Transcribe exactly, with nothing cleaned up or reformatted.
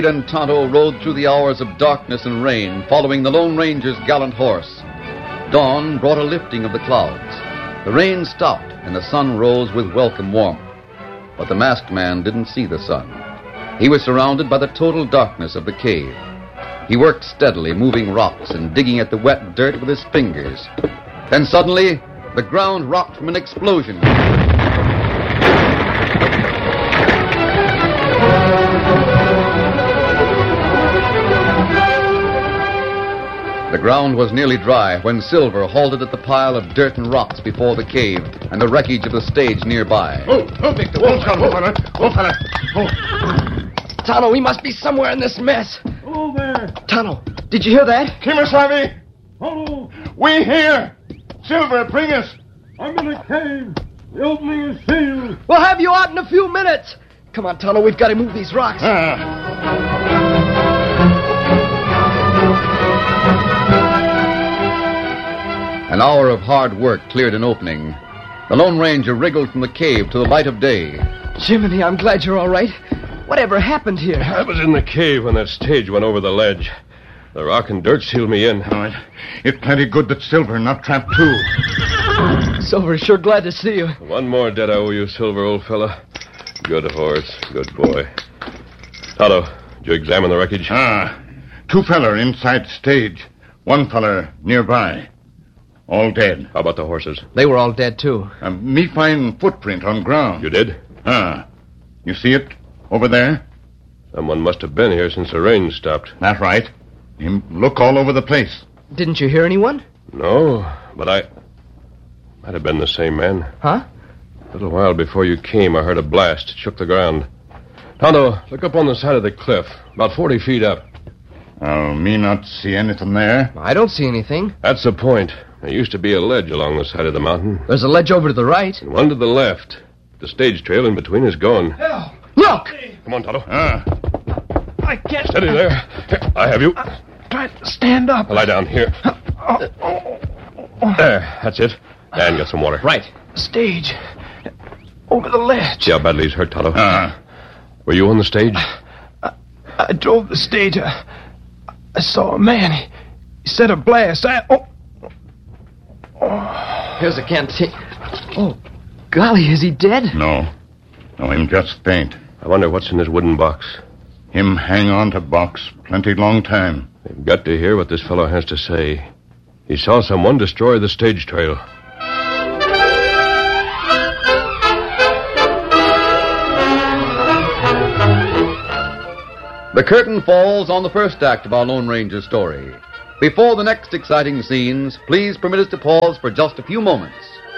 and Tonto rode through the hours of darkness and rain, following the Lone Ranger's gallant horse. Dawn brought a lifting of the clouds. The rain stopped, and the sun rose with welcome warmth. But the masked man didn't see the sun. He was surrounded by the total darkness of the cave. He worked steadily, moving rocks and digging at the wet dirt with his fingers. Then suddenly, the ground rocked from an explosion. The ground was nearly dry when Silver halted at the pile of dirt and rocks before the cave and the wreckage of the stage nearby. Oh, oh, Victor, oh, oh, fella, oh, fella, oh. Tonto, we must be somewhere in this mess. Oh, there. Tonto, did you hear that? Kimasabi! Tonto! We here! Silver, bring us! I'm in a cave. The opening is sealed. We'll have you out in a few minutes. Come on, Tonto, we've got to move these rocks. Ah. An hour of hard work cleared an opening. The Lone Ranger wriggled from the cave to the light of day. Jiminy, I'm glad you're all right. Whatever happened here? I was in the cave when that stage went over the ledge. The rock and dirt sealed me in. All right. It's plenty good that Silver not trapped too. Silver, sure glad to see you. One more debt I owe you, Silver, old fella. Good horse, good boy. Tonto, did you examine the wreckage? Ah, two feller inside stage. One feller nearby. All dead. How about the horses? They were all dead, too. Uh, me find footprint on ground. You did? Ah. You see it? Over there? Someone must have been here since the rain stopped. That's right. Him look all over the place. Didn't you hear anyone? No, but I... Might have been the same man. Huh? A little while before you came, I heard a blast. It shook the ground. Tonto, look up on the side of the cliff, about forty feet up. Oh, me not see anything there. I don't see anything. That's the point. There used to be a ledge along the side of the mountain. There's a ledge over to the right. And one to the left. The stage trail in between is gone. Oh, look! Come on, Tonto. Ah. I can't... Steady there. Here, I have you. Try to stand up. Lie down here. There, that's it. And get some water. Right. Stage. Over the ledge. See how badly he's hurt, Tonto? Ah. Were you on the stage? I, I drove the stage. I, I saw a man. He, he set a blast. I... Oh. Oh. Here's a canteen. Oh, golly, is he dead? No. No, him just faint. I wonder what's in this wooden box. Him hang on to box plenty long time. They've got to hear what this fellow has to say. He saw someone destroy the stage trail. The curtain falls on the first act of our Lone Ranger story. Before the next exciting scenes, please permit us to pause for just a few moments.